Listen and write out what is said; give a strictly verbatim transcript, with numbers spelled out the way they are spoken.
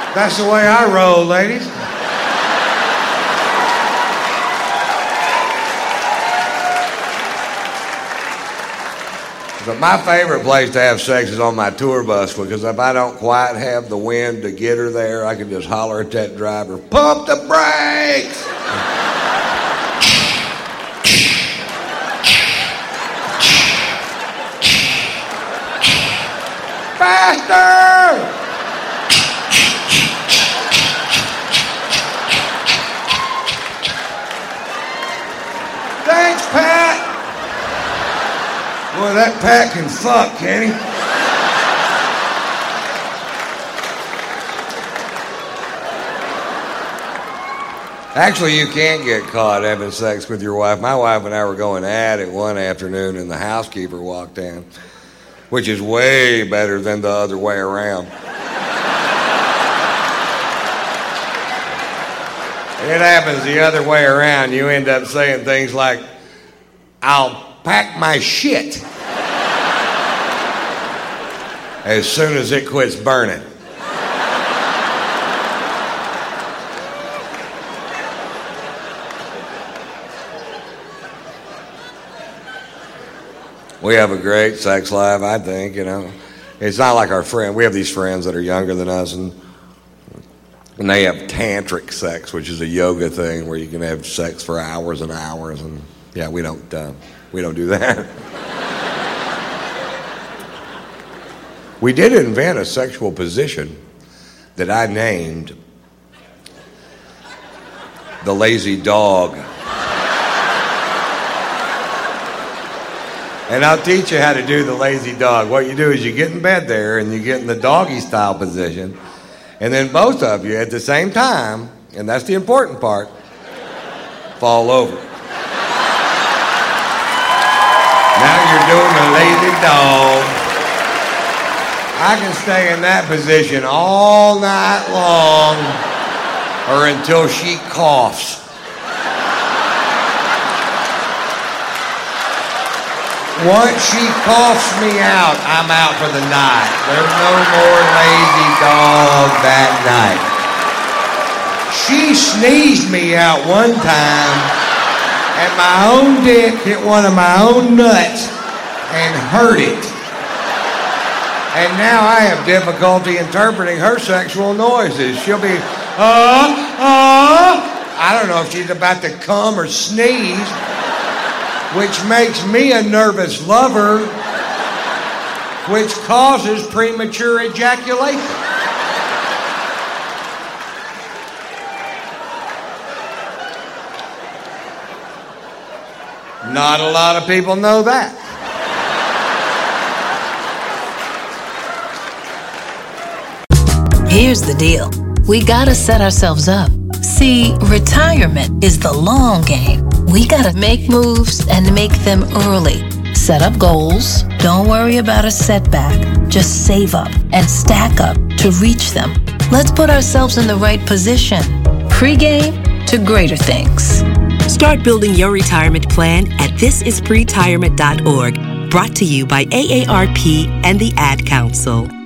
That's the way I roll, ladies. But my favorite place to have sex is on my tour bus, because if I don't quite have the wind to get her there, I can just holler at that driver, pump the brakes! Faster! Thanks, Pat! Boy, that Pat can fuck, can he? Actually, you can't get caught having sex with your wife. My wife and I were going at it one afternoon, and the housekeeper walked in, which is way better than the other way around. It happens the other way around. You end up saying things like, I'll pack my shit as soon as it quits burning. We have a great sex life, I think, you know. It's not like our friend. We have these friends that are younger than us, and and they have tantric sex, which is a yoga thing where you can have sex for hours and hours, and yeah, we don't uh, we don't do that. We did invent a sexual position that I named the lazy dog. And I'll teach you how to do the lazy dog. What you do is you get in bed there and you get in the doggy style position, and then both of you at the same time, and that's the important part, fall over. Now you're doing the lazy dog. I can stay in that position all night long or until she coughs. Once she coughs me out, I'm out for the night. There's no more lazy dog that night. She sneezed me out one time, and my own dick hit one of my own nuts and hurt it. And now I have difficulty interpreting her sexual noises. She'll be, uh, uh, I don't know if she's about to come or sneeze, which makes me a nervous lover, which causes premature ejaculation. Not a lot of people know that. Here's the deal. We gotta set ourselves up. See, retirement is the long game. We gotta make moves and make them early. Set up goals. Don't worry about a setback. Just save up and stack up to reach them. Let's put ourselves in the right position. Pre-game to greater things. Start building your retirement plan at this is pretirement dot org. Brought to you by A A R P and the Ad Council.